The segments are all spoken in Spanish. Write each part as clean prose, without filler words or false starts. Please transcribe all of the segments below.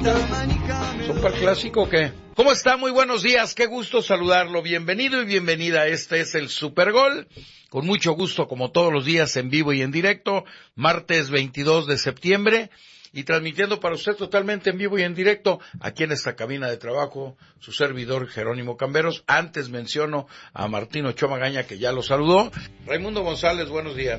¿Son para el clásico o qué? ¿Cómo está? Muy buenos días, qué gusto saludarlo. Bienvenido y bienvenida. Este es el Supergol. Con mucho gusto, como todos los días, en vivo y en directo. Martes 22 de septiembre. Y transmitiendo para usted totalmente en vivo y en directo, aquí en esta cabina de trabajo, su servidor Jerónimo Camberos. Antes menciono a Martín Ochoa Magaña, que ya lo saludó. Raimundo González, buenos días.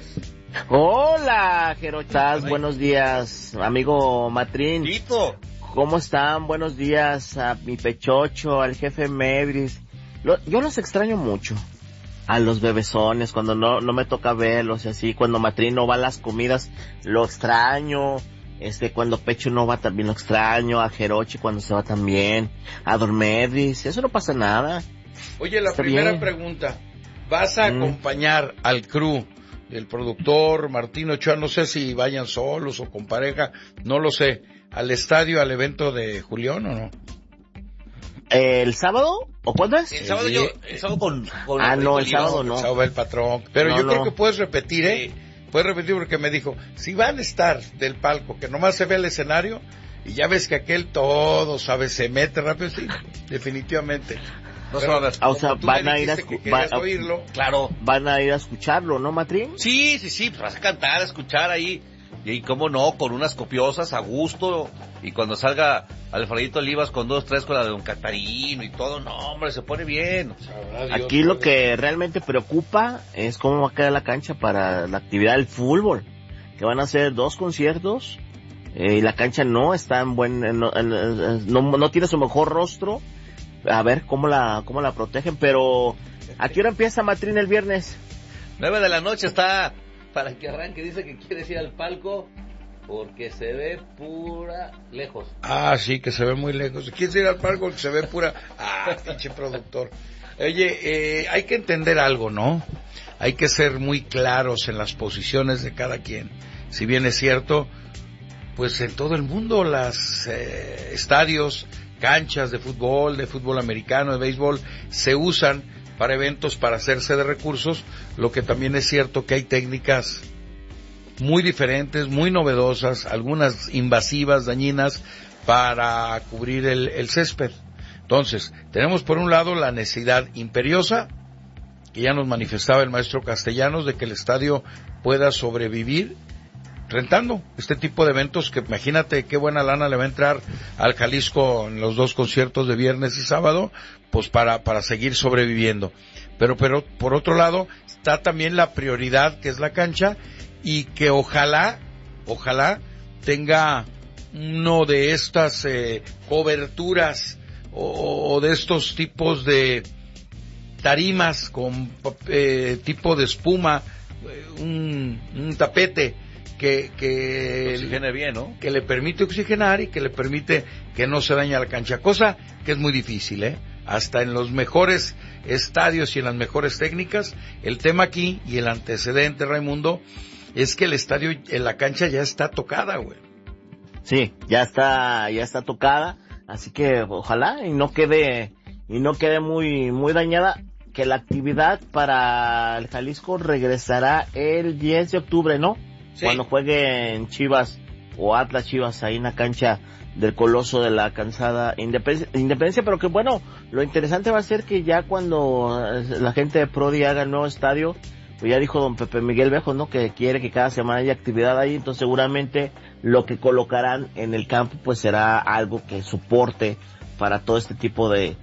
Hola, Jerochas, buenos días, amigo Matrín. Tito. ¿Cómo están? Buenos días a mi Pechocho, al jefe Mebris. Yo los extraño mucho. A los bebesones, cuando no me toca verlos y así, cuando Matrín no va a las comidas, lo extraño. Cuando Pecho no va también lo extraño, a Jerochi cuando se va también, a Dormedris, eso no pasa nada. Oye, la primera pregunta, ¿vas a acompañar al crew del productor Martín Ochoa, no sé si vayan solos o con pareja, no lo sé, al estadio, al evento de Julián o no? ¿El sábado? ¿O cuándo es? El sábado el sábado con no, el sábado no. El sábado va el patrón, pero no, yo creo que puedes repetir, Puedes repetir porque me dijo, si van a estar del palco, que nomás se ve el escenario, y ya ves que aquel todo, ¿sabes? Se mete rápido, sí, definitivamente. No se va a ver. O sea, van a ir a oírlo. Claro. Van a ir a escucharlo, ¿no, Matrín? Sí, pues vas a cantar, a escuchar ahí. Y cómo no, con unas copiosas, a gusto. Y cuando salga Alfredito Olivas con 2-3 con la de Don Catarino y todo, no, hombre, se pone bien. Aquí lo que realmente preocupa es cómo va a quedar la cancha para la actividad del fútbol. Que van a ser 2 conciertos. Y la cancha no está en no tiene su mejor rostro. A ver cómo la protegen, pero ¿a qué hora empieza Matrín el viernes? 9 de la noche está para que arranque, dice que quieres ir al palco porque se ve pura lejos. Ah, sí, que se ve muy lejos. ¿Quieres ir al palco que se ve pura? Ah, pinche productor. Oye, hay que entender algo, ¿no? Hay que ser muy claros en las posiciones de cada quien. Si bien es cierto, pues en todo el mundo las estadios, canchas de fútbol americano, de béisbol, se usan para eventos, para hacerse de recursos, lo que también es cierto que hay técnicas muy diferentes, muy novedosas, algunas invasivas, dañinas, para cubrir el césped. Entonces, tenemos por un lado la necesidad imperiosa, que ya nos manifestaba el maestro Castellanos, de que el estadio pueda sobrevivir rentando este tipo de eventos, que imagínate qué buena lana le va a entrar al Jalisco en los 2 conciertos de viernes y sábado, pues para seguir sobreviviendo. Pero por otro lado está también la prioridad, que es la cancha, y que ojalá tenga uno de estas coberturas o de estos tipos de tarimas con tipo de espuma, un tapete que oxigene bien, ¿no? Que le permite oxigenar y que le permite que no se dañe la cancha, cosa que es muy difícil, hasta en los mejores estadios y en las mejores técnicas. El tema aquí y el antecedente, Raimundo, es que el estadio, en la cancha ya está tocada, güey. Sí, ya está tocada, así que ojalá y no quede muy dañada, que la actividad para el Jalisco regresará el 10 de octubre, ¿no? Sí. Cuando jueguen Chivas o Atlas Chivas ahí en la cancha del Coloso de la Cansada Independencia, pero que bueno, lo interesante va a ser que ya cuando la gente de Prodi haga el nuevo estadio, pues ya dijo don Pepe Miguel Bejo, ¿no? Que quiere que cada semana haya actividad ahí, entonces seguramente lo que colocarán en el campo pues será algo que soporte para todo este tipo de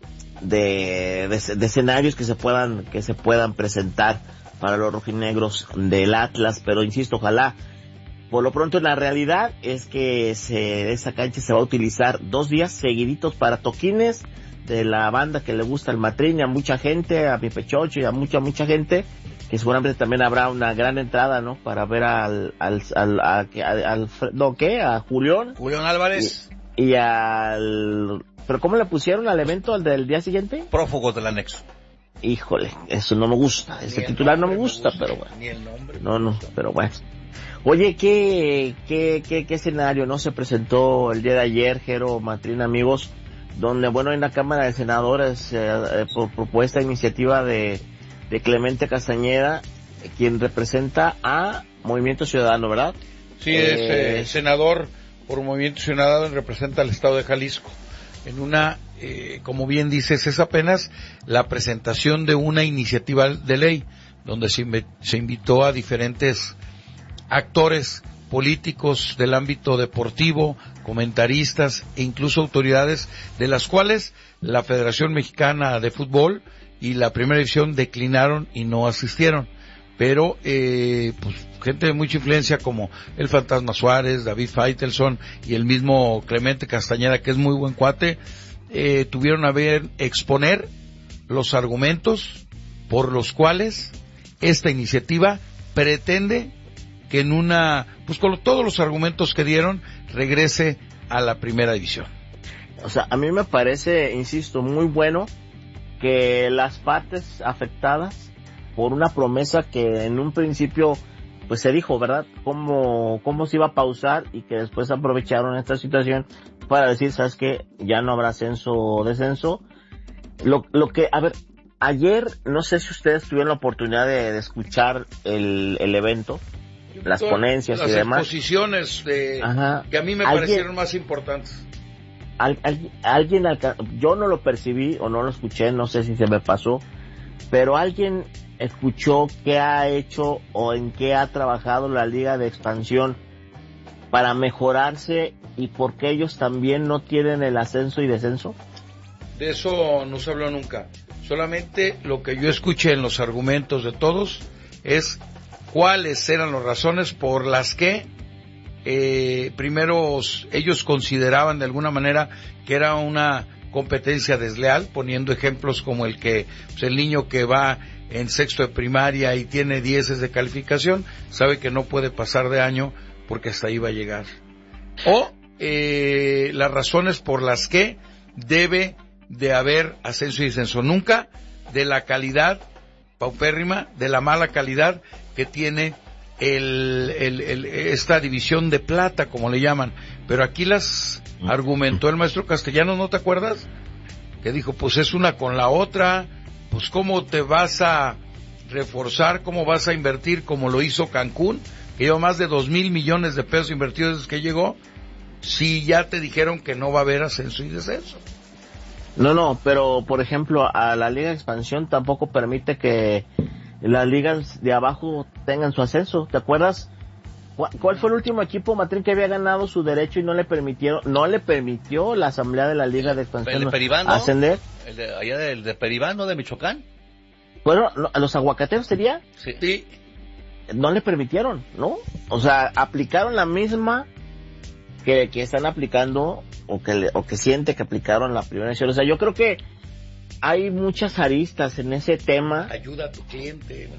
escenarios que se puedan presentar para los rojinegros del Atlas, pero insisto, ojalá. Por lo pronto, la realidad es que esa cancha se va a utilizar 2 días seguiditos para toquines de la banda que le gusta el Matrín, y a mucha gente, a mi Pechocho y a mucha gente, que seguramente también habrá una gran entrada, ¿no? Para ver a Julián Álvarez pero ¿cómo le pusieron al evento, al del día siguiente? Prófugos del anexo. Híjole, eso no me gusta, ese titular no me gusta, pero bueno. Ni el nombre. No, pero bueno. Oye, ¿qué escenario no se presentó el día de ayer, Jero, Matrín, amigos? Donde, bueno, en la Cámara de Senadores, por propuesta, iniciativa de Clemente Castañeda, quien representa a Movimiento Ciudadano, ¿verdad? Sí, es senador por Movimiento Ciudadano representa al Estado de Jalisco. En una, como bien dices, es apenas la presentación de una iniciativa de ley, donde se invitó a diferentes actores políticos del ámbito deportivo, comentaristas e incluso autoridades, de las cuales la Federación Mexicana de Fútbol y la Primera División declinaron y no asistieron. Pero pues gente de mucha influencia como el Fantasma Suárez, David Faitelson y el mismo Clemente Castañeda, que es muy buen cuate, tuvieron a ver exponer los argumentos por los cuales esta iniciativa pretende que en una, pues con todos los argumentos que dieron, regrese a la Primera División. O sea, a mí me parece, insisto, muy bueno que las partes afectadas por una promesa que en un principio pues se dijo, ¿verdad? Cómo se iba a pausar, y que después aprovecharon esta situación para decir, ¿sabes qué? Ya no habrá ascenso o descenso. Lo que, a ver, ayer, no sé si ustedes tuvieron la oportunidad de escuchar el evento, las ponencias y demás. Las exposiciones que a mí me parecieron más importantes. Yo no lo percibí o no lo escuché, no sé si se me pasó, pero alguien escuchó qué ha hecho o en qué ha trabajado la Liga de Expansión para mejorarse, y por qué ellos también no tienen el ascenso y descenso. De eso no se habló nunca. Solamente lo que yo escuché en los argumentos de todos es cuáles eran las razones por las que primero ellos consideraban de alguna manera que era una competencia desleal, poniendo ejemplos como el que pues, el niño que va en sexto de primaria y tiene 10 de calificación sabe que no puede pasar de año porque hasta ahí va a llegar. O las razones por las que debe de haber ascenso y descenso, nunca de la calidad paupérrima, de la mala calidad que tiene esta división de plata, como le llaman. Pero aquí las argumentó el maestro Castellanos, ¿no te acuerdas? Que dijo, pues es una con la otra, pues cómo te vas a reforzar, cómo vas a invertir como lo hizo Cancún, que lleva más de 2,000 millones de pesos invertidos desde que llegó, si ya te dijeron que no va a haber ascenso y descenso. No, pero por ejemplo, a la Liga de Expansión tampoco permite que las ligas de abajo tengan su ascenso. ¿Te acuerdas? ¿Cuál fue el último equipo, Matrín, que había ganado su derecho y no le permitió la asamblea de la Liga de Expansión ascender? El de Peribán, ¿no? De Michoacán. Bueno, ¿a los aguacateros sería? Sí. No le permitieron, ¿no? O sea, aplicaron la misma que están aplicando, o que siente que aplicaron la primera edición. O sea, yo creo que hay muchas aristas en ese tema. Ayuda a tu cliente.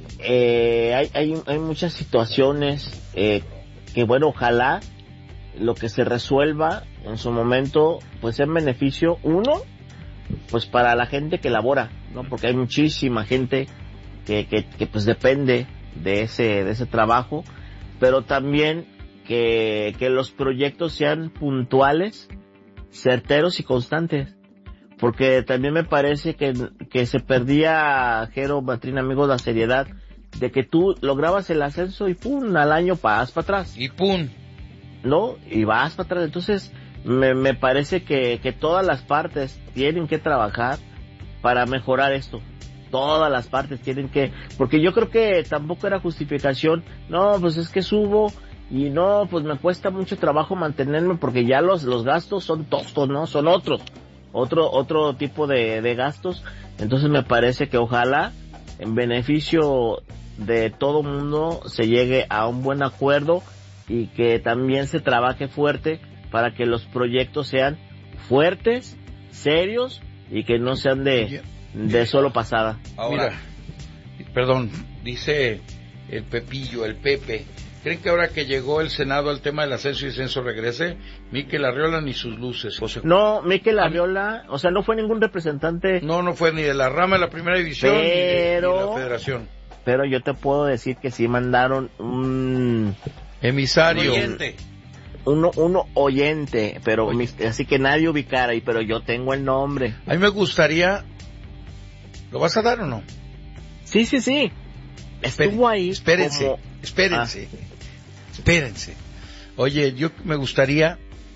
Hay muchas situaciones que, bueno, ojalá lo que se resuelva en su momento, pues en beneficio, uno, pues para la gente que labora, ¿no? Porque hay muchísima gente que pues depende de ese trabajo, pero también que los proyectos sean puntuales, certeros y constantes. Porque también me parece que se perdía, Jero, Matrín, amigos, la seriedad de que tú lograbas el ascenso y pum, al año vas para atrás. Y pum. ¿No? Y vas para atrás. Entonces, me parece que todas las partes tienen que trabajar para mejorar esto. Todas las partes tienen que, porque yo creo que tampoco era justificación, no, pues es que subo y no, pues me cuesta mucho trabajo mantenerme porque ya los gastos son tostos, ¿no? Son otro tipo de gastos. Entonces me parece que ojalá en beneficio de todo mundo se llegue a un buen acuerdo, y que también se trabaje fuerte para que los proyectos sean fuertes, serios, y que no sean de solo pasada. Ahora, mira, perdón, dice el Pepillo, el Pepe, ¿creen que ahora que llegó el Senado al tema del ascenso y descenso regrese? Mikel Arriola ni sus luces. José. No, Mikel Arriola, o sea, no fue ningún representante. No fue ni de la rama de la Primera División ni de la Federación. Pero yo te puedo decir que sí mandaron un emisario. Uno oyente, pero así que nadie ubicara, pero yo tengo el nombre. A mí me gustaría. ¿Lo vas a dar o no? Sí. Estuvo ahí. Espérense. Oye, yo me gustaría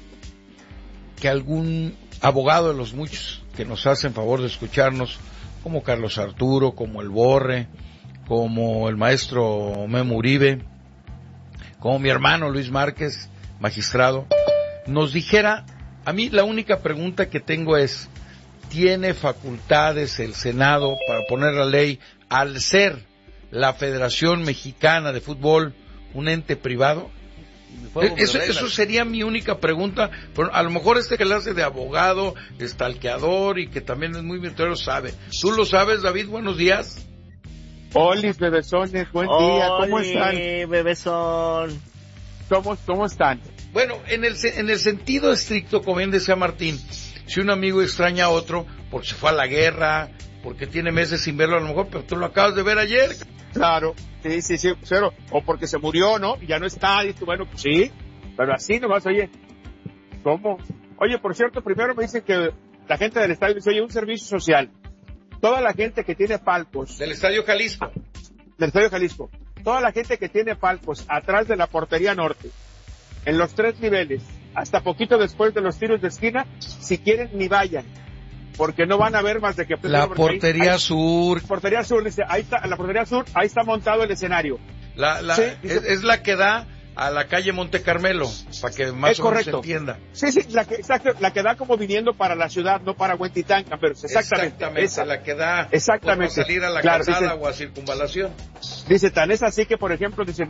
que algún abogado de los muchos que nos hacen favor de escucharnos, como Carlos Arturo, como el Borre, como el maestro Memo Uribe, como mi hermano Luis Márquez, magistrado, nos dijera, a mí la única pregunta que tengo es, ¿tiene facultades el Senado para poner la ley al ser la Federación Mexicana de Fútbol un ente privado? Eso sería mi única pregunta, pero a lo mejor que le hace de abogado, estalqueador y que también es muy virtuoso sabe. ¿Tú lo sabes, David? Buenos días. Olis, bebesones, buen día, ¿cómo están? Bebesón. ¿Cómo están? Bueno, en el sentido estricto, como bien decía Martín, si un amigo extraña a otro porque se fue a la guerra, porque tiene meses sin verlo a lo mejor, pero tú lo acabas de ver ayer. Claro, sí, cero. O porque se murió, ¿no? Y ya no está, y tú, bueno, pues sí, pero así nomás, oye, ¿cómo? Oye, por cierto, primero me dicen que la gente del estadio dice, oye, un servicio social. Toda la gente que tiene palcos. Del Estadio Jalisco. Del Estadio Jalisco. Toda la gente que tiene palcos atrás de la portería norte, en los 3 niveles, hasta poquito después de los tiros de esquina, si quieren ni vayan, porque no van a ver más de que... La portería sur. Portería sur, dice, ahí está, la portería sur, ahí está montado el escenario. Sí, es la que da a la calle Monte Carmelo, para que más o menos se entienda. Sí, la que da como viniendo para la ciudad, no para Huentitanca, pero exactamente esa, la que da exactamente para salir a la calzada o a circunvalación. Dice, tan es así que, por ejemplo, dice,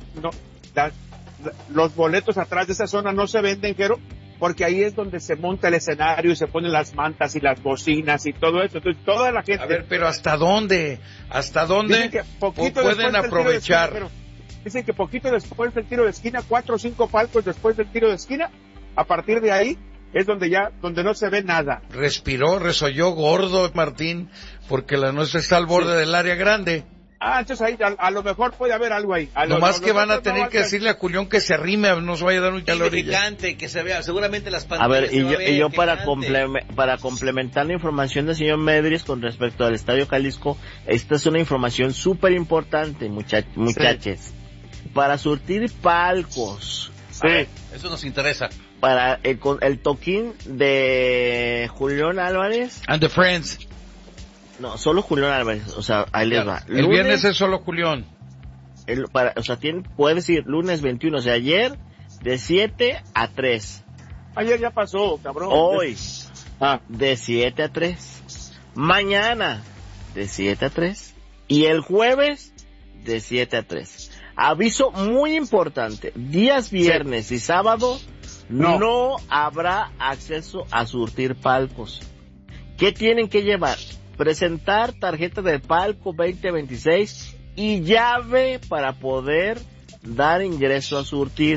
los boletos atrás de esa zona no se venden, Jero, porque ahí es donde se monta el escenario y se ponen las mantas y las bocinas y todo eso. Entonces, toda la gente... A ver, pero ¿hasta dónde? Pueden aprovechar? Dicen que poquito después del tiro de esquina, 4 o 5 palcos después del tiro de esquina, a partir de ahí es donde no se ve nada. Resolló gordo, Martín, porque la nuestra está al borde del área grande. Entonces ahí a lo mejor puede haber algo ahí. Nomás que van a tener que decirle a Culión que se arrime, no se vaya a dar un calorillante, que se vea, seguramente las pantallas. A ver, y yo para complementar la información del señor Medris con respecto al Estadio Jalisco, esta es una información súper importante, muchachos. Sí. Para surtir palcos. Sí. Eso nos interesa. Para el toquín de Julián Álvarez. And the Friends. No, solo Julián Álvarez, o sea, ahí les va. El viernes es solo Julián. Puedes ir lunes 21, o sea, ayer, de 7 a 3. Ayer ya pasó, cabrón. Hoy, de 7 a 3. Mañana, de 7 a 3. Y el jueves, de 7 a 3. Aviso muy importante, días viernes y sábado, no habrá acceso a surtir palcos. ¿Qué tienen que llevar? Presentar tarjeta de palco 2026 y llave para poder dar ingreso a surtir.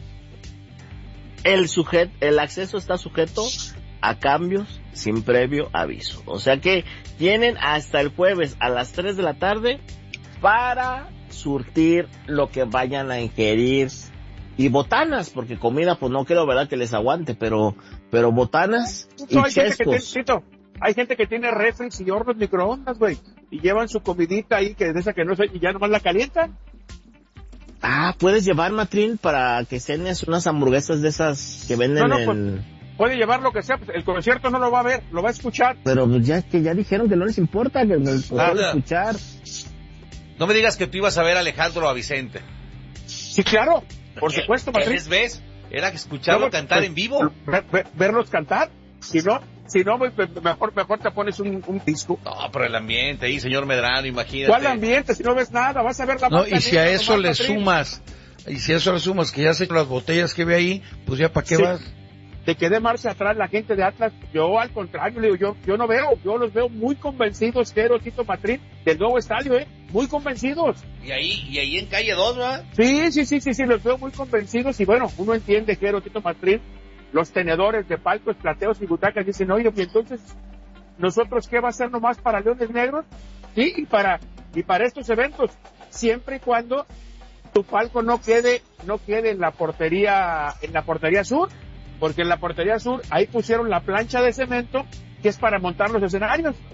El acceso está sujeto a cambios sin previo aviso. O sea que tienen hasta el jueves a las 3 de la tarde para surtir lo que vayan a ingerir. Y botanas, porque comida pues no creo, ¿verdad?, que les aguante, pero botanas y chescos. Hay gente que tiene refris y hornos microondas, güey, y llevan su comidita ahí, que de esa que no sé, y ya nomás la calientan. Puedes llevar, Matrín, para que cenes unas hamburguesas de esas que venden pues, puede llevar lo que sea, pues el concierto no lo va a ver, lo va a escuchar. Pero pues ya dijeron que no les importa, que lo pueden escuchar. No me digas que tú ibas a ver a Alejandro o a Vicente. Sí, claro, por supuesto, Matrín. ¿Ves? Era escucharlo cantar en vivo. Verlos cantar, si no, mejor te pones un disco. No, pero el ambiente ahí, señor Medrano, imagínate. ¿Cuál ambiente? Si no ves nada, vas a ver la y si a eso le sumas, que ya sé las botellas que ve ahí, pues ya para qué vas. Te quedé marcha atrás la gente de Atlas. Yo al contrario, le digo, yo no veo, yo los veo muy convencidos, Jero, Tito Matrín, del nuevo estadio, muy convencidos. Y ahí en calle 2, ¿verdad? Sí, los veo muy convencidos, y bueno, uno entiende, Jero, Tito Matrín, los tenedores de palcos, plateos y butacas dicen, oye, y entonces, ¿nosotros qué va a ser nomás para Leones Negros? Sí, y para estos eventos, siempre y cuando tu palco no quede en la portería sur, porque en la portería sur, ahí pusieron la plancha de cemento, que es para montar los escenarios.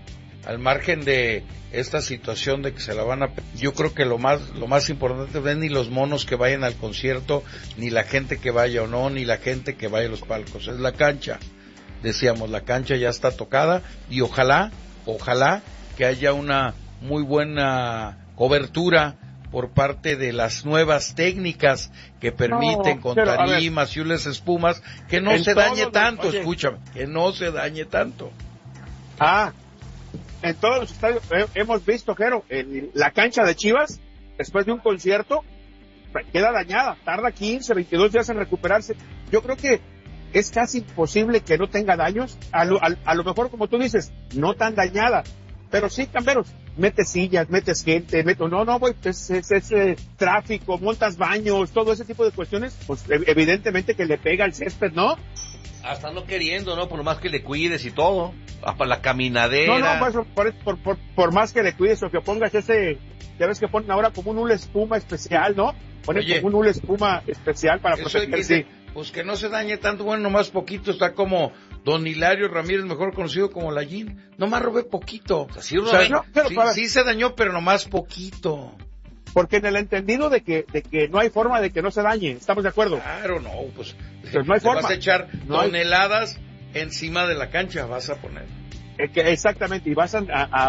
al margen de esta situación de que se la van a... Yo creo que lo más importante no es ni los monos que vayan al concierto, ni la gente que vaya o no, ni la gente que vaya a los palcos, es la cancha. Decíamos, la cancha ya está tocada y ojalá que haya una muy buena cobertura por parte de las nuevas técnicas que permiten con tarimas y unas espumas que no se dañe tanto, escúchame, que no se dañe tanto. En todos los estadios hemos visto, Jero, la cancha de Chivas, después de un concierto, queda dañada, tarda 15, 22 días en recuperarse. Yo creo que es casi imposible que no tenga daños, a lo mejor, como tú dices, no tan dañada, pero sí, Camberos, metes sillas, metes gente, güey, es tráfico, montas baños, todo ese tipo de cuestiones, pues evidentemente que le pega al césped, ¿no? Hasta no queriendo, ¿no? Por lo más que le cuides y todo, hasta la caminadera. Pues, por más que le cuides o que pongas ya ves que ponen ahora como un hule espuma especial, ¿no? Ponen como un hule espuma especial para protegerse. Pues que no se dañe tanto, bueno, nomás poquito, está como Don Hilario Ramírez, mejor conocido como Lallín, nomás robé poquito. Sí se dañó, pero nomás poquito. Porque en el entendido de que no hay forma de que no se dañe, ¿estamos de acuerdo? Claro, no, pues no hay forma. Vas a echar toneladas encima de la cancha, vas a poner. Exactamente, y vas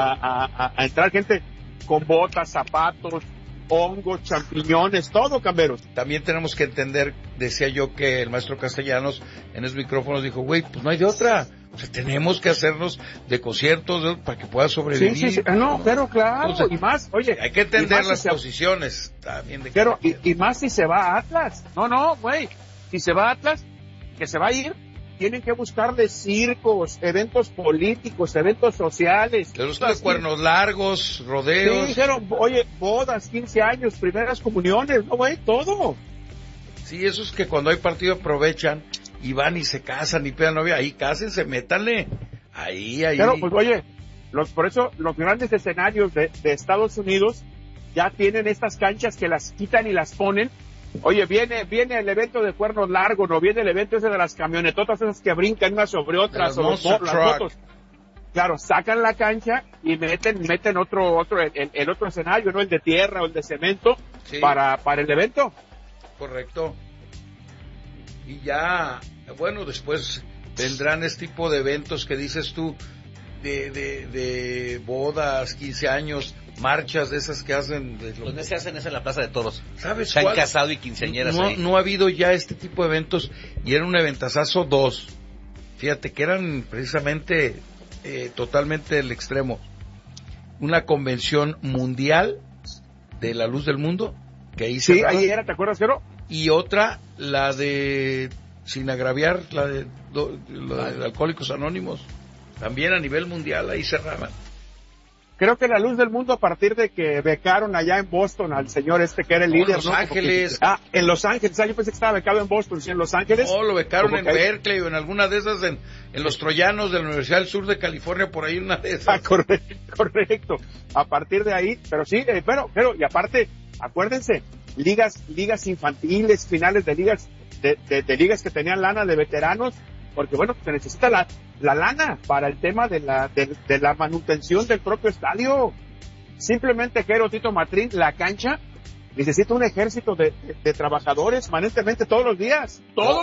a entrar gente con botas, zapatos, hongos, champiñones, todo, Camberos. También tenemos que entender, decía yo que el maestro Castellanos en los micrófonos dijo, güey, pues no hay de otra. O sea, tenemos que hacernos de conciertos para que pueda sobrevivir. Sí. No, pero claro, entonces, y más, oye. Hay que entender las posiciones también. Pero, y más si se va a Atlas. No, güey. Si se va a Atlas, que se va a ir, tienen que buscarle circos, eventos políticos, eventos sociales. De los cuernos largos, rodeos. Sí, dijeron, oye, bodas, 15 años, primeras comuniones, no, güey, todo. Sí, esos que cuando hay partido aprovechan y van y se casan y pedan novia, ahí cásense, métanle. Ahí. Pero, pues, oye, por eso los grandes escenarios de Estados Unidos ya tienen estas canchas que las quitan y las ponen. Oye, viene el evento de cuernos largos, no viene el evento ese de las camionetotas esas que brincan unas sobre otras, o las motos. Claro, sacan la cancha y meten otro el otro escenario, ¿no? El de tierra o el de cemento, sí, para el evento. Correcto. Y ya, bueno, después vendrán este tipo de eventos que dices tú, de bodas, 15 años, marchas de esas que hacen. ¿Dónde se hacen? Es en la Plaza de Toros. ¿Sabes se cuál? Han casado y quinceañeras ahí. No ha habido ya este tipo de eventos, y era un eventazazo 2. Fíjate que eran precisamente totalmente el extremo. Una convención mundial de la luz del mundo, que ahí se... Sí, ahí era, ¿te acuerdas, Jero? Y otra, la de, sin agraviar, la de Alcohólicos Anónimos, también a nivel mundial, ahí cerraban. Creo que la luz del mundo, a partir de que becaron allá en Boston al señor que era el líder, en Los Ángeles. En Los Ángeles. Yo pensé que estaba becado en Boston, sí, en Los Ángeles. No, lo becaron en Berkeley o en alguna de esas, en los Troyanos de la Universidad del Sur de California, por ahí una de esas. Correcto. A partir de ahí, pero sí, pero, y aparte, acuérdense, ligas infantiles, finales de ligas, de ligas que tenían lana de veteranos, porque bueno, se necesita la lana para el tema de la manutención del propio estadio. Simplemente, Tito Matrín, la cancha necesita un ejército de trabajadores permanentemente todos los días.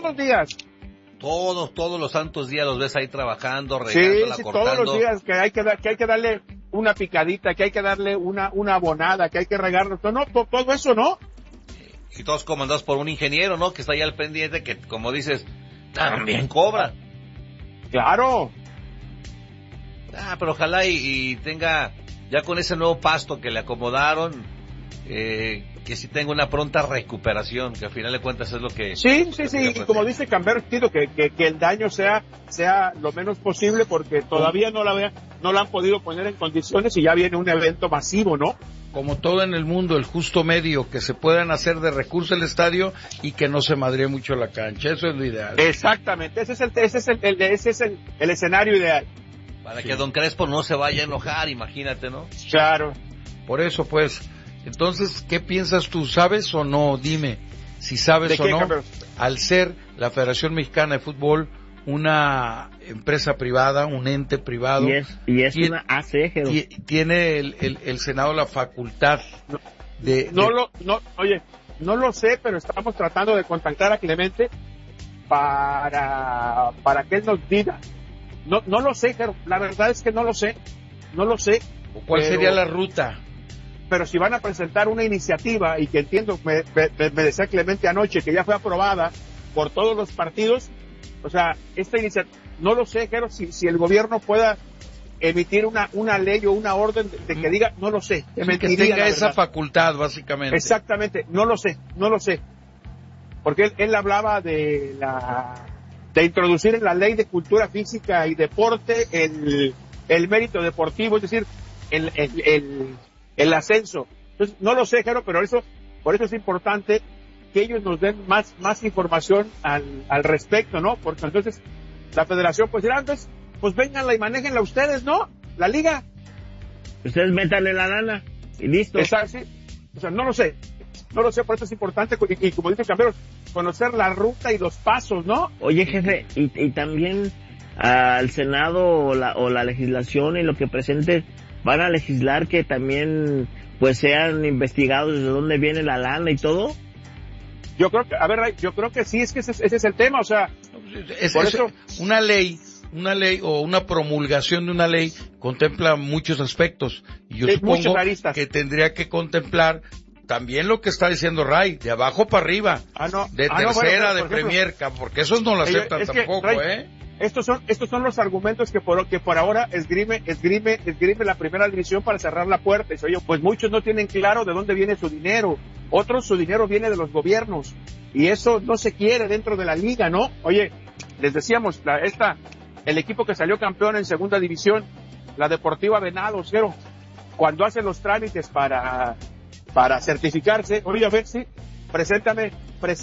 Todos los santos días los ves ahí trabajando, regándola, sí, cortando. Todos los días que hay que darle una picadita, que hay que darle una abonada, que hay que regarlo, todo eso, ¿no? Y todos comandados por un ingeniero, ¿no? Que está ahí al pendiente, que como dices, también cobra. Claro. Pero ojalá y tenga, ya con ese nuevo pasto que le acomodaron, que sí tenga una pronta recuperación, que al final de cuentas es lo que... Sí, y como dice Camber, que el daño sea lo menos posible, porque todavía no la han podido poner en condiciones y ya viene un evento masivo, ¿no? Como todo en el mundo, el justo medio, que se puedan hacer de recurso el estadio y que no se madree mucho la cancha, eso es lo ideal. Exactamente, ese es el escenario ideal. Para que Don Crespo no se vaya a enojar, imagínate, ¿no? Claro. Por eso, pues, entonces, ¿qué piensas tú? ¿Sabes o no? Dime, si sabes o no, al ser la Federación Mexicana de Fútbol una empresa privada, un ente privado. Y es una AC, tiene el Senado la facultad Oye, no lo sé, pero estamos tratando de contactar a Clemente para que él nos diga. No lo sé, pero la verdad es que no lo sé. ¿Cuál sería la ruta? Pero si van a presentar una iniciativa, y que entiendo, me decía Clemente anoche, que ya fue aprobada por todos los partidos, o sea, esta iniciativa, no lo sé, Jero, si el gobierno pueda emitir una ley o una orden de que diga, no lo sé. Que tenga esa facultad, básicamente. Exactamente, no lo sé. Porque él hablaba de introducir en la ley de cultura física y deporte el mérito deportivo, es decir, el ascenso. Entonces, no lo sé, Jero, pero por eso es importante que ellos nos den más información al respecto, ¿no? Porque entonces la federación pues dirá, entonces, pues vénganla y manéjenla ustedes, ¿no? La liga. Ustedes métanle la lana y listo. Exacto, sí. O sea, no lo sé, por eso es importante, y como dice Camperos, conocer la ruta y los pasos, ¿no? Oye, jefe, y también al Senado o la legislación y lo que presente, van a legislar que también pues sean investigados de dónde viene la lana y todo. Yo creo que sí, es que ese es el tema, o sea, por eso una ley o una promulgación de una ley contempla muchos aspectos, y yo supongo que tendría que contemplar también lo que está diciendo Ray, de abajo para arriba, de tercera, de Premier, porque esos no lo aceptan tampoco, Ray, Estos son los argumentos que por ahora esgrime la primera división para cerrar la puerta. Oye, pues muchos no tienen claro de dónde viene su dinero, otros su dinero viene de los gobiernos, y eso no se quiere dentro de la liga, ¿no? Oye, les decíamos, el equipo que salió campeón en segunda división, la Deportiva Venados, Jero, cuando hace los trámites para certificarse, oye, a ver, sí, preséntame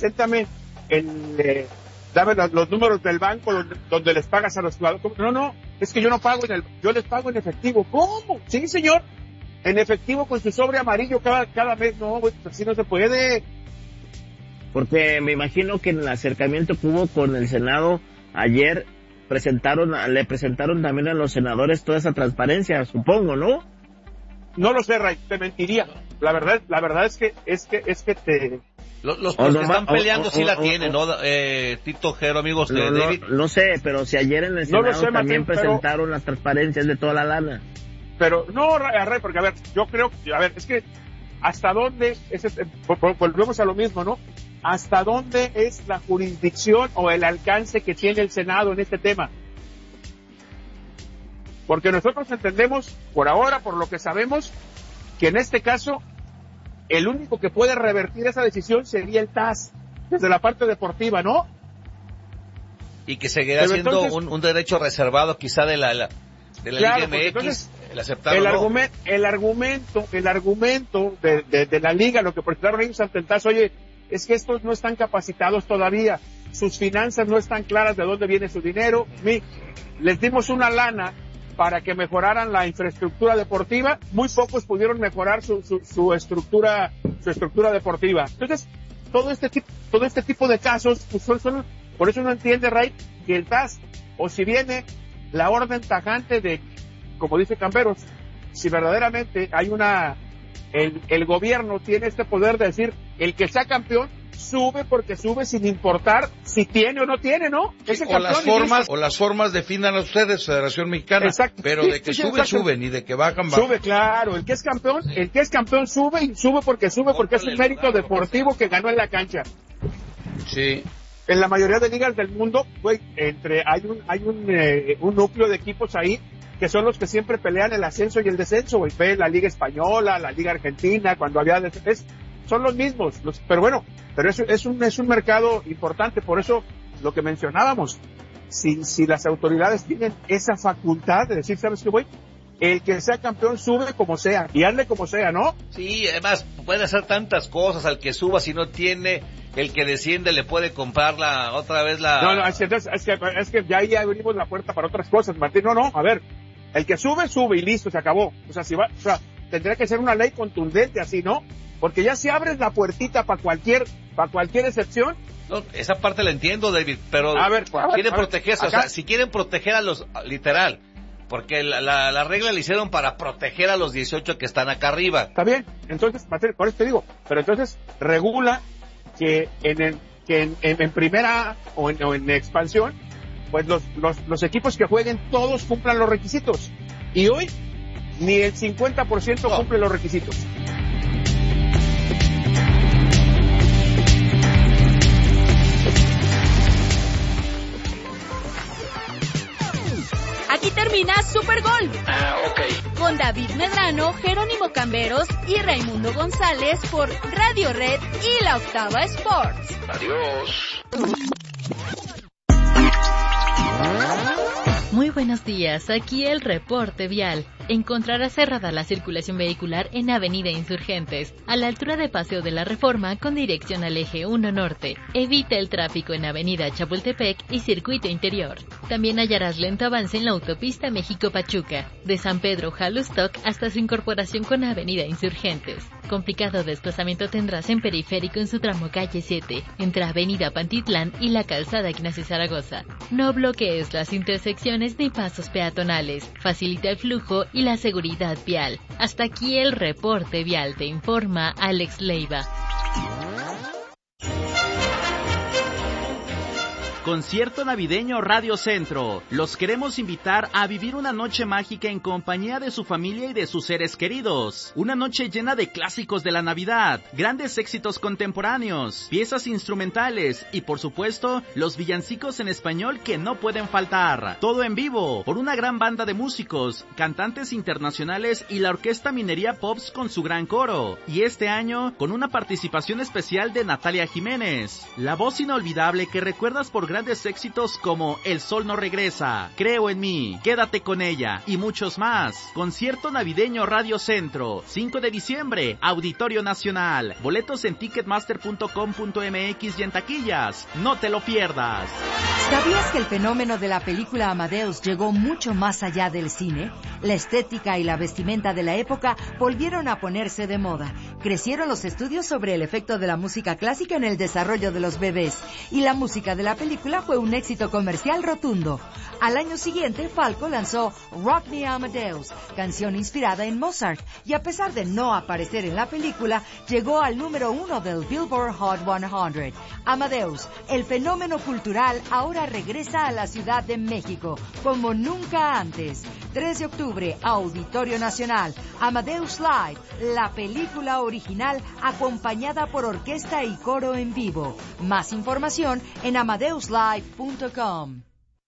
dame los números del banco donde les pagas a los jugadores. No, es que yo no pago yo les pago en efectivo. ¿Cómo? Sí, señor, en efectivo con su sobre amarillo cada mes. No, pues así no se puede. Porque me imagino que en el acercamiento que hubo con el Senado ayer, le presentaron también a los senadores toda esa transparencia, supongo, ¿no? No lo sé, Ray, te mentiría. La verdad es que Los que están peleando sí la tienen, ¿no? Tito, Jero, amigos de David. No sé, pero si ayer en el Senado también presentaron las transparencias de toda la lana. Pero no, Ray, porque a ver, yo creo, es que hasta dónde, volvemos a lo mismo, ¿no? ¿Hasta dónde es la jurisdicción o el alcance que tiene el Senado en este tema? Porque nosotros entendemos, por ahora, por lo que sabemos, que en este caso, el único que puede revertir esa decisión sería el TAS, desde la parte deportiva, ¿no? Y que seguirá siendo un derecho reservado quizá de la Liga MX, el aceptado. El argumento de la Liga, lo que presentaron ellos ante el TAS, oye, es que estos no están capacitados todavía, sus finanzas no están claras de dónde viene su dinero, les dimos una lana para que mejoraran la infraestructura deportiva, muy pocos pudieron mejorar su estructura deportiva. Entonces, todo este tipo de casos, pues por eso no entiende, Ray, que el TAS, o si viene la orden tajante de, como dice Camperos, si verdaderamente hay el gobierno tiene este poder de decir, el que sea campeón, sube porque sube sin importar si tiene o no tiene, ¿no? O las formas definan a ustedes, Federación Mexicana. Exacto. Pero de que suben y de que bajan. Sube, claro. El que es campeón sube y sube porque es un mérito deportivo que ganó en la cancha. Sí. En la mayoría de ligas del mundo, güey, hay un núcleo de equipos ahí que son los que siempre pelean el ascenso y el descenso, güey. Ve la Liga Española, la Liga Argentina, cuando había son los mismos, pero es un mercado importante, por eso lo que mencionábamos, si las autoridades tienen esa facultad de decir, ¿sabes qué, güey? El que sea campeón sube como sea, y hazle como sea, ¿no? Sí, además puede hacer tantas cosas, al que suba si no tiene, el que desciende le puede comprar otra vez la... No, es que ya ahí abrimos la puerta para otras cosas, Martín, no, a ver, el que sube y listo, se acabó, tendría que ser una ley contundente así, ¿no? Porque ya si abres la puertita para cualquier excepción, No, esa parte la entiendo, David, pero quieren protegerse, o sea, si quieren proteger a los, literal, porque la regla la hicieron para proteger a los 18 que están acá arriba. Está bien, entonces, por eso te digo, pero entonces regula que en primera o en expansión, pues los equipos que jueguen todos cumplan los requisitos. Y hoy, ni el 50% cumple los requisitos. Aquí termina Super Gol. Ok. Con David Medrano, Jerónimo Camberos y Raimundo González por Radio Red y La Octava Sports. Adiós. Muy buenos días, aquí el reporte vial. Encontrará cerrada la circulación vehicular en Avenida Insurgentes, a la altura de Paseo de la Reforma con dirección al eje 1 Norte. Evita el tráfico en Avenida Chapultepec y Circuito Interior. También hallarás lento avance en la autopista México-Pachuca, de San Pedro Jalustoc hasta su incorporación con Avenida Insurgentes. Complicado desplazamiento tendrás en Periférico en su tramo calle 7, entre Avenida Pantitlán y la calzada Ignacio Zaragoza. No bloquees las intersecciones ni pasos peatonales. Facilita el flujo y la seguridad vial. Hasta aquí el reporte vial, te informa Alex Leiva. Concierto navideño Radio Centro. Los queremos invitar a vivir una noche mágica en compañía de su familia y de sus seres queridos. Una noche llena de clásicos de la Navidad, grandes éxitos contemporáneos, piezas instrumentales y por supuesto los villancicos en español que no pueden faltar. Todo en vivo por una gran banda de músicos, cantantes internacionales y la Orquesta Minería Pops con su gran coro. Y este año con una participación especial de Natalia Jiménez, la voz inolvidable que recuerdas por grandes éxitos como El Sol No Regresa, Creo en Mí, Quédate con Ella y muchos más. Concierto navideño Radio Centro, 5 de diciembre, Auditorio Nacional. Boletos en ticketmaster.com.mx y en taquillas. No te lo pierdas. ¿Sabías que el fenómeno de la película Amadeus llegó mucho más allá del cine? La estética y la vestimenta de la época volvieron a ponerse de moda. Crecieron los estudios sobre el efecto de la música clásica en el desarrollo de los bebés, y la música de la película fue un éxito comercial rotundo. Al año siguiente, Falco lanzó Rock Me Amadeus, canción inspirada en Mozart, y a pesar de no aparecer en la película, llegó al número 1 del Billboard Hot 100. Amadeus, el fenómeno cultural, ahora regresa a la Ciudad de México, como nunca antes. 3 de octubre, Auditorio Nacional, Amadeus Live, la película original acompañada por orquesta y coro en vivo. Más información en amadeuslive.com.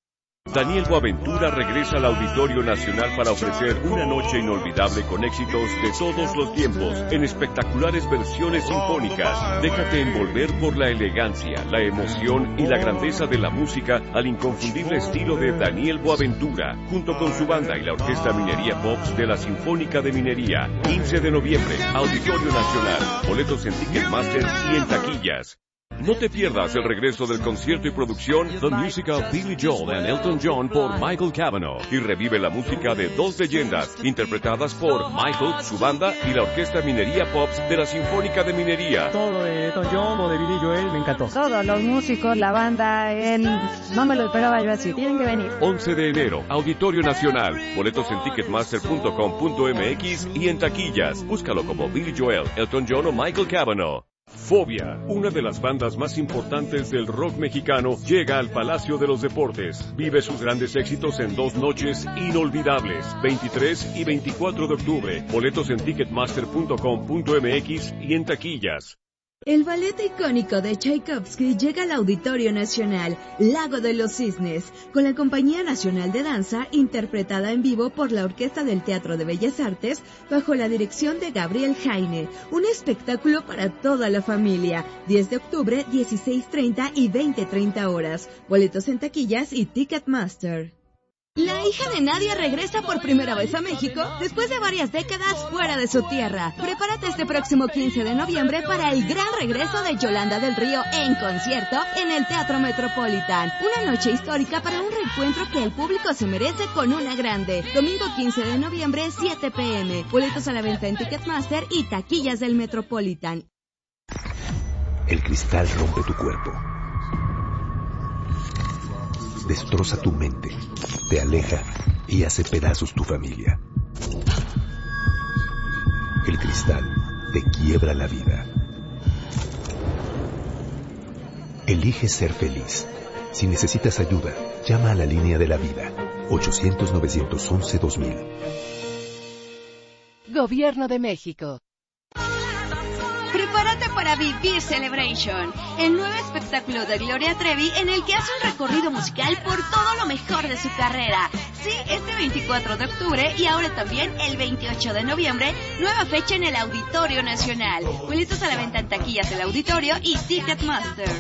Daniel Boaventura regresa al Auditorio Nacional para ofrecer una noche inolvidable con éxitos de todos los tiempos, en espectaculares versiones sinfónicas. Déjate envolver por la elegancia, la emoción y la grandeza de la música al inconfundible estilo de Daniel Boaventura, junto con su banda y la Orquesta Minería Pops de la Sinfónica de Minería. 15 de noviembre, Auditorio Nacional. Boletos en Ticketmaster y en taquillas. No te pierdas el regreso del concierto y producción The Music of Billy Joel and Elton John por Michael Cavanaugh, y revive la música de dos leyendas interpretadas por Michael, su banda y la Orquesta Minería Pops de la Sinfónica de Minería. Todo lo de Elton John o de Billy Joel me encantó. Todos los músicos, la banda, no me lo esperaba yo así. Tienen que venir. 11 de enero, Auditorio Nacional. Boletos en ticketmaster.com.mx y en taquillas. Búscalo como Billy Joel, Elton John o Michael Cavanaugh. Fobia, una de las bandas más importantes del rock mexicano, llega al Palacio de los Deportes. Vive sus grandes éxitos en 2 noches inolvidables, 23 y 24 de octubre. Boletos en ticketmaster.com.mx y en taquillas. El ballet icónico de Tchaikovsky llega al Auditorio Nacional, Lago de los Cisnes, con la Compañía Nacional de Danza, interpretada en vivo por la Orquesta del Teatro de Bellas Artes, bajo la dirección de Gabriel Jaine. Un espectáculo para toda la familia. 10 de octubre, 16:30 y 20:30 horas. Boletos en taquillas y Ticketmaster. La hija de Nadia regresa por primera vez a México después de varias décadas fuera de su tierra. Prepárate este próximo 15 de noviembre para el gran regreso de Yolanda del Río en concierto en el Teatro Metropolitan. Una noche histórica para un reencuentro que el público se merece con una grande. Domingo 15 de noviembre, 7 p.m. Boletos a la venta en Ticketmaster y taquillas del Metropolitan. El cristal rompe tu cuerpo, destroza tu mente, te aleja y hace pedazos tu familia. El cristal te quiebra la vida. Elige ser feliz. Si necesitas ayuda, llama a la línea de la vida, 800-911-2000. Gobierno de México. Prepárate para Vivir Celebration, el nuevo espectáculo de Gloria Trevi en el que hace un recorrido musical por todo lo mejor de su carrera. Sí, este 24 de octubre y ahora también el 28 de noviembre, nueva fecha en el Auditorio Nacional. Boletos a la venta en taquillas del auditorio y Ticketmaster.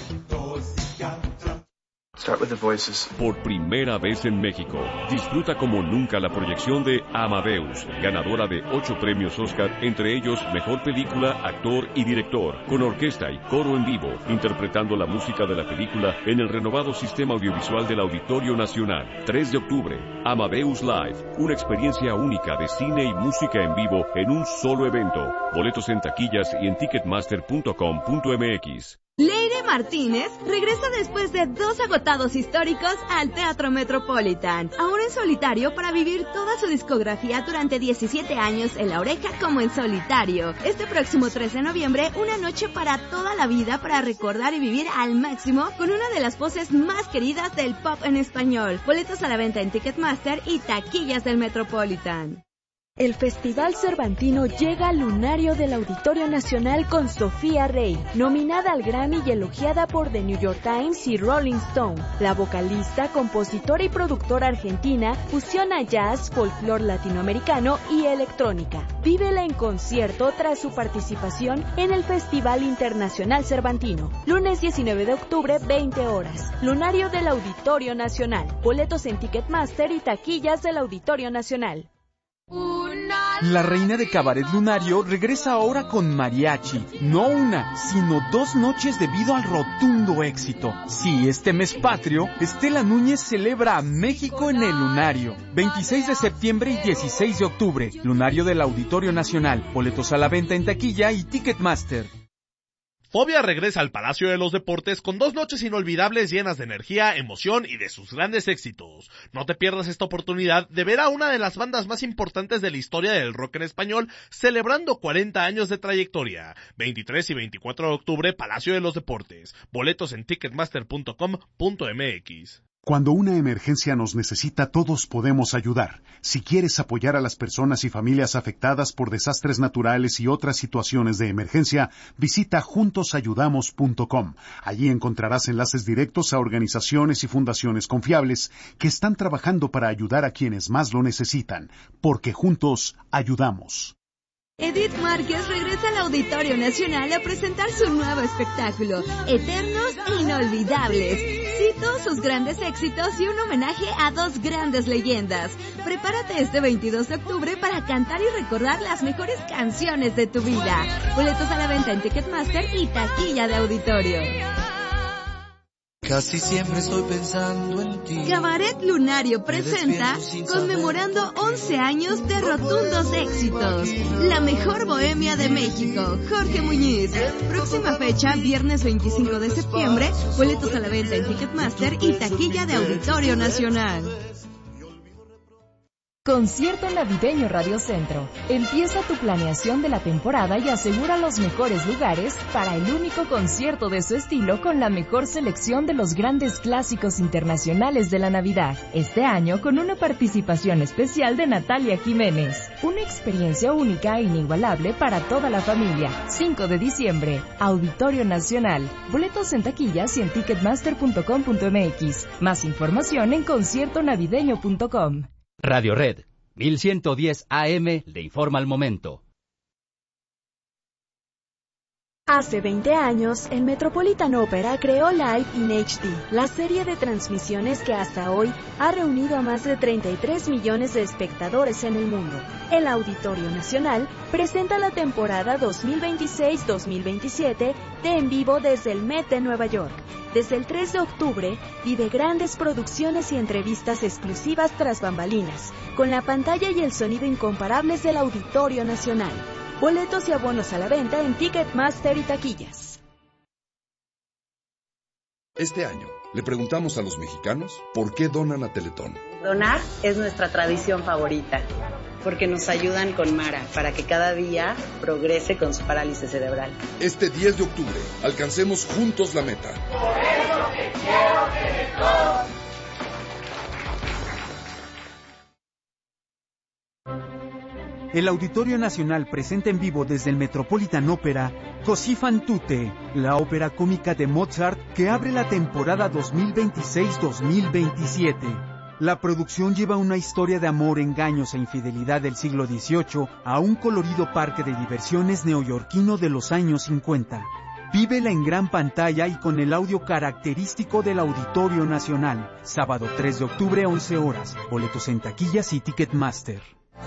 Por primera vez en México, disfruta como nunca la proyección de Amadeus, ganadora de 8 premios Oscar, entre ellos Mejor Película, Actor y Director, con orquesta y coro en vivo, interpretando la música de la película en el renovado sistema audiovisual del Auditorio Nacional. 3 de octubre, Amadeus Live, una experiencia única de cine y música en vivo en un solo evento. Boletos en taquillas y en ticketmaster.com.mx. Leire Martínez regresa después de 2 agotados históricos al Teatro Metropolitan, ahora en solitario para vivir toda su discografía durante 17 años en La Oreja como en solitario. Este próximo 3 de noviembre, una noche para toda la vida para recordar y vivir al máximo con una de las voces más queridas del pop en español. Boletos a la venta en Ticketmaster y taquillas del Metropolitan. El Festival Cervantino llega al lunario del Auditorio Nacional con Sofía Rey, nominada al Grammy y elogiada por The New York Times y Rolling Stone. La vocalista, compositora y productora argentina fusiona jazz, folclore latinoamericano y electrónica. Vívela en concierto tras su participación en el Festival Internacional Cervantino. Lunes 19 de octubre, 20 horas. Lunario del Auditorio Nacional. Boletos en Ticketmaster y taquillas del Auditorio Nacional. La reina de Cabaret Lunario regresa ahora con mariachi. No una, sino 2 noches debido al rotundo éxito. Sí, este mes patrio, Estela Núñez celebra a México en el Lunario. 26 de septiembre y 16 de octubre. Lunario del Auditorio Nacional. Boletos a la venta en taquilla y Ticketmaster. Fobia regresa al Palacio de los Deportes con 2 noches inolvidables llenas de energía, emoción y de sus grandes éxitos. No te pierdas esta oportunidad de ver a una de las bandas más importantes de la historia del rock en español celebrando 40 años de trayectoria. 23 y 24 de octubre, Palacio de los Deportes. Boletos en ticketmaster.com.mx. Cuando una emergencia nos necesita, todos podemos ayudar. Si quieres apoyar a las personas y familias afectadas por desastres naturales y otras situaciones de emergencia, visita juntosayudamos.com. Allí encontrarás enlaces directos a organizaciones y fundaciones confiables que están trabajando para ayudar a quienes más lo necesitan, porque juntos ayudamos. Edith Márquez regresa al Auditorio Nacional a presentar su nuevo espectáculo, Eternos e Inolvidables. Cito sus grandes éxitos y un homenaje a 2 grandes leyendas. Prepárate este 22 de octubre para cantar y recordar las mejores canciones de tu vida. Boletos a la venta en Ticketmaster y taquilla de auditorio. Casi siempre estoy pensando en ti. Cabaret Lunario presenta conmemorando 11 años de rotundos éxitos. La mejor bohemia de México, Jorge Muñiz. Próxima fecha, viernes 25 de septiembre. Boletos a la venta en Ticketmaster y taquilla de Auditorio Nacional. Concierto navideño Radio Centro. Empieza tu planeación de la temporada y asegura los mejores lugares para el único concierto de su estilo con la mejor selección de los grandes clásicos internacionales de la Navidad. Este año con una participación especial de Natalia Jiménez. Una experiencia única e inigualable para toda la familia. 5 de diciembre, Auditorio Nacional. Boletos en taquillas y en ticketmaster.com.mx. Más información en conciertonavideño.com. Radio Red, 1110 AM, le informa al momento. Hace 20 años, el Metropolitan Opera creó Live in HD, la serie de transmisiones que hasta hoy ha reunido a más de 33 millones de espectadores en el mundo. El Auditorio Nacional presenta la temporada 2026-2027 de En Vivo desde el Met de Nueva York. Desde el 3 de octubre, vive grandes producciones y entrevistas exclusivas tras bambalinas, con la pantalla y el sonido incomparables del Auditorio Nacional. Boletos y abonos a la venta en Ticketmaster y taquillas. Este año, Le preguntamos a los mexicanos por qué donan a Teletón. Donar es nuestra tradición favorita, porque nos ayudan con Mara para que cada día progrese con su parálisis cerebral. Este 10 de octubre, alcancemos juntos la meta. Por eso te quiero, Teletón. El Auditorio Nacional presenta en vivo desde el Metropolitan Opera Così fan tutte, la ópera cómica de Mozart que abre la temporada 2026-2027. La producción lleva una historia de amor, engaños e infidelidad del siglo XVIII a un colorido parque de diversiones neoyorquino de los años 50. Vívela en gran pantalla y con el audio característico del Auditorio Nacional. Sábado 3 de octubre, 11 horas. Boletos en taquillas y Ticketmaster.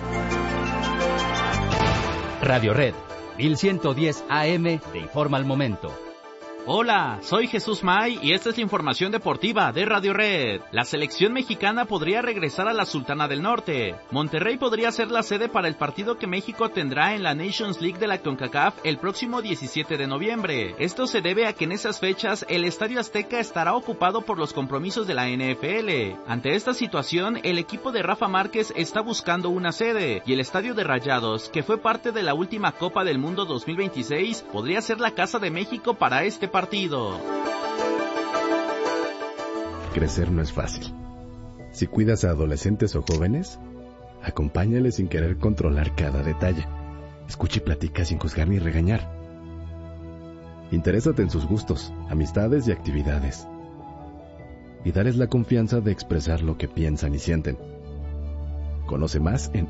Radio Red, 1110 AM, te informa al momento. Hola, soy Jesús May y esta es la información deportiva de Radio Red. La selección mexicana podría regresar a la Sultana del Norte. Monterrey podría ser la sede para el partido que México tendrá en la Nations League de la CONCACAF el próximo 17 de noviembre. Esto se debe a que en esas fechas el Estadio Azteca estará ocupado por los compromisos de la NFL. Ante esta situación, el equipo de Rafa Márquez está buscando una sede y el Estadio de Rayados, que fue parte de la última Copa del Mundo 2026, podría ser la casa de México para este partido. Crecer no es fácil. Si cuidas a adolescentes o jóvenes, acompáñales sin querer controlar cada detalle. Escucha y platica sin juzgar ni regañar. Interésate en sus gustos, amistades y actividades. Y dales la confianza de expresar lo que piensan y sienten. Conoce más en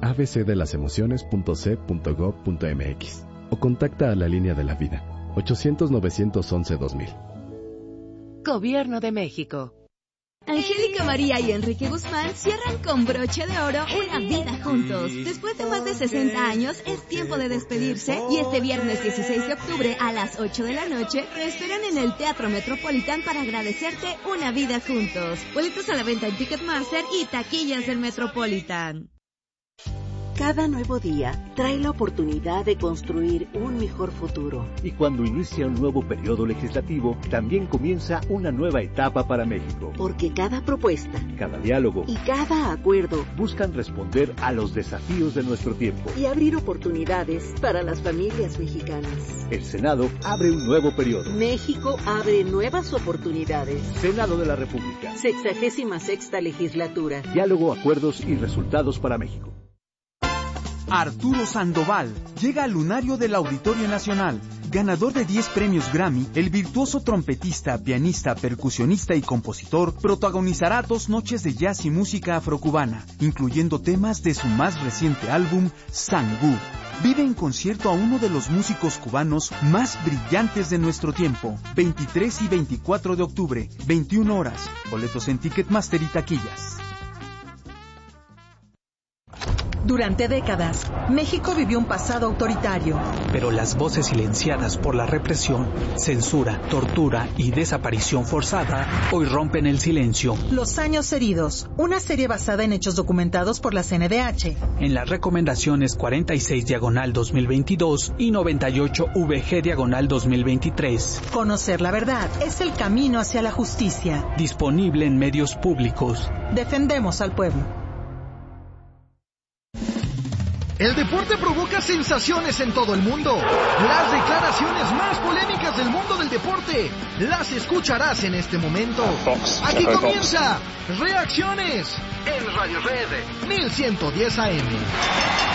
abcdelalasemociones.c.gov.mx o contacta a la Línea de la Vida 800-911-2000. Gobierno de México. Angélica María y Enrique Guzmán cierran con broche de oro una vida juntos. Después de más de 60 años, es tiempo de despedirse y este viernes 16 de octubre a las 8 de la noche te esperan en el Teatro Metropolitan para agradecerte una vida juntos. Boletos a la venta en Ticketmaster y taquillas del Metropolitan. Cada nuevo día trae la oportunidad de construir un mejor futuro. Y cuando inicia un nuevo periodo legislativo, también comienza una nueva etapa para México. Porque cada propuesta, cada diálogo y cada acuerdo buscan responder a los desafíos de nuestro tiempo y abrir oportunidades para las familias mexicanas. El Senado abre un nuevo periodo. México abre nuevas oportunidades. Senado de la República. 66ª legislatura. Diálogo, acuerdos y resultados para México. Arturo Sandoval llega al lunario del Auditorio Nacional. Ganador de 10 premios Grammy, el virtuoso trompetista, pianista, percusionista y compositor protagonizará 2 noches de jazz y música afrocubana, incluyendo temas de su más reciente álbum, Sangú. Vive en concierto a uno de los músicos cubanos más brillantes de nuestro tiempo. 23 y 24 de octubre, 21 horas. Boletos en Ticketmaster y taquillas. Durante décadas, México vivió un pasado autoritario. Pero las voces silenciadas por la represión, censura, tortura y desaparición forzada hoy rompen el silencio. Los años heridos, una serie basada en hechos documentados por la CNDH. En las recomendaciones 46/2022 y 98/VG/2023. Conocer la verdad es el camino hacia la justicia. Disponible en medios públicos. Defendemos al pueblo. El deporte provoca sensaciones en todo el mundo. Las declaraciones más polémicas del mundo del deporte las escucharás en este momento. Aquí comienza Reacciones en Radio Red 1110 AM.